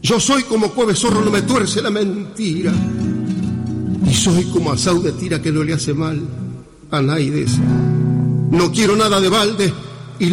Yo soy como Cueve Zorro, no me tuerce la mentira. Y soy como asau de tira que no le hace mal a naides. No quiero nada de balde,